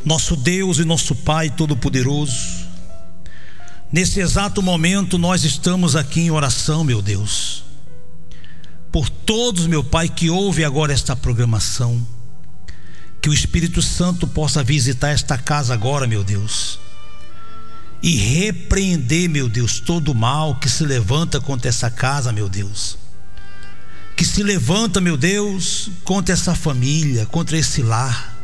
Nosso Deus e nosso Pai Todo-Poderoso, nesse exato momento nós estamos aqui em oração, meu Deus, por todos, meu Pai, que ouvem agora esta programação. Que o Espírito Santo possa visitar esta casa agora, meu Deus, e repreender, meu Deus, todo o mal que se levanta contra essa casa, meu Deus, que se levanta, meu Deus, contra essa família, contra esse lar.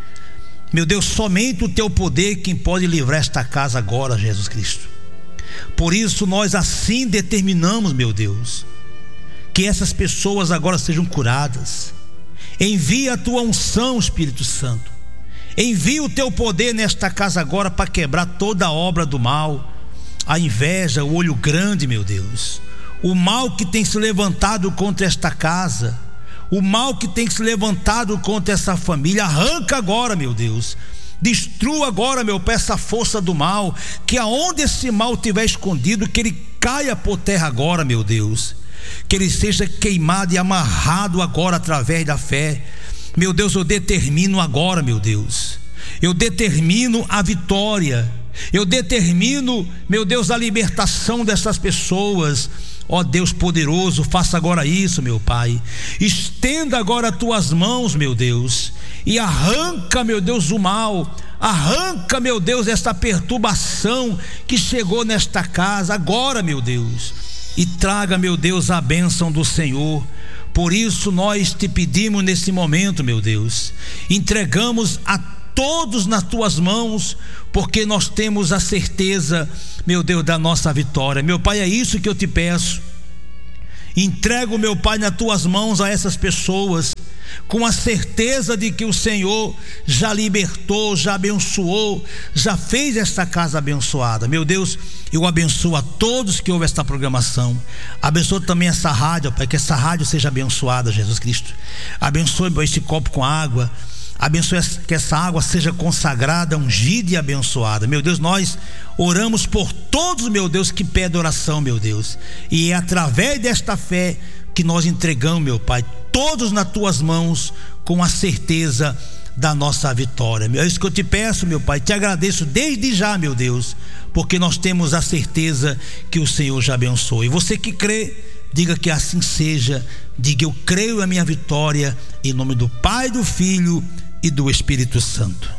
Meu Deus, somente o teu poder quem pode livrar esta casa agora, Jesus Cristo. Por isso nós assim determinamos, meu Deus, que essas pessoas agora sejam curadas. Envia a tua unção, Espírito Santo. Envia o teu poder nesta casa agora para quebrar toda a obra do mal, a inveja, o olho grande, meu Deus, o mal que tem se levantado contra esta casa, o mal que tem se levantado contra essa família. Arranca agora, meu Deus. Destrua agora, meu Pai, essa força do mal, que aonde esse mal estiver escondido, que ele caia por terra agora, meu Deus, que ele seja queimado e amarrado agora através da fé. Meu Deus, eu determino agora, meu Deus, eu determino a vitória, eu determino, meu Deus, a libertação dessas pessoas. Ó Deus poderoso, faça agora isso, meu Pai. Estenda agora as tuas mãos, meu Deus, e arranca, meu Deus, o mal. Arranca, meu Deus, esta perturbação que chegou nesta casa agora, meu Deus, e traga, meu Deus, a bênção do Senhor. Por isso nós te pedimos nesse momento, meu Deus, entregamos a todos nas tuas mãos, porque nós temos a certeza, meu Deus, da nossa vitória. Meu Pai, é isso que eu te peço. Entrego, meu Pai, nas tuas mãos a essas pessoas, com a certeza de que o Senhor já libertou, já abençoou, já fez esta casa abençoada. Meu Deus, eu abençoo a todos que ouvem esta programação. Abençoo também essa rádio, Pai, que essa rádio seja abençoada, Jesus Cristo. Abençoe esse copo com água. Abençoe que essa água seja consagrada, ungida e abençoada. Meu Deus, nós oramos por todos, meu Deus, que pedem oração, meu Deus, e é através desta fé que nós entregamos, meu Pai, todos nas tuas mãos, com a certeza da nossa vitória. É isso que eu te peço, meu Pai. Te agradeço desde já, meu Deus, porque nós temos a certeza que o Senhor já abençoa. E você que crê, diga que assim seja. Diga: eu creio na minha vitória, em nome do Pai, do Filho e do Espírito Santo.